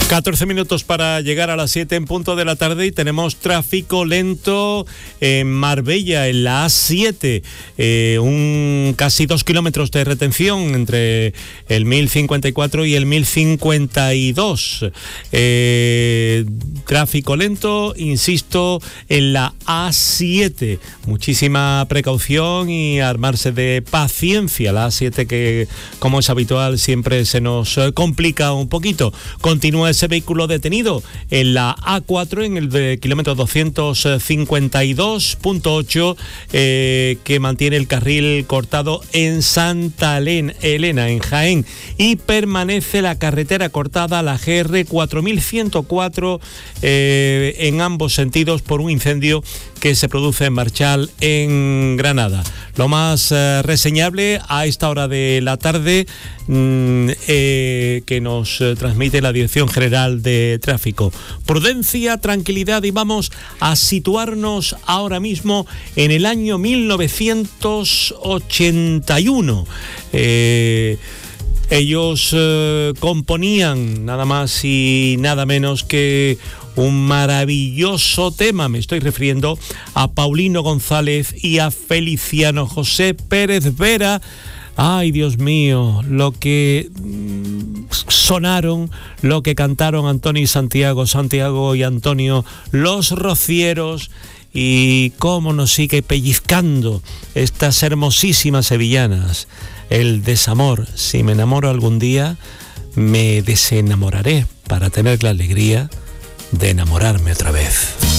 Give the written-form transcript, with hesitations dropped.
14 minutos para llegar a las 7 en punto de la tarde y tenemos tráfico lento en Marbella, en la A7, casi 2 kilómetros de retención entre el 1054 y el 1052. Tráfico lento, insisto, en la A7. Muchísima precaución y armarse de paciencia. La A7 que, como es habitual, siempre se nos complica un poquito. Continúa ese vehículo detenido en la A4 en el kilómetro 252.8 que mantiene el carril cortado en Santa Elena, en Jaén, y permanece la carretera cortada, la GR 4104 en ambos sentidos por un incendio que se produce en Marchal, en Granada. Lo más reseñable a esta hora de la tarde que nos transmite la Dirección General de Tráfico. Prudencia, tranquilidad, y vamos a situarnos ahora mismo en el año 1981. Ellos componían nada más y nada menos que un maravilloso tema. Me estoy refiriendo a Paulino González y a Feliciano José Pérez Vera. Ay, Dios mío, lo que sonaron, lo que cantaron Antonio y Santiago y Antonio, los rocieros, y cómo nos sigue pellizcando estas hermosísimas sevillanas. El desamor: si me enamoro algún día, me desenamoraré para tener la alegría de enamorarme otra vez.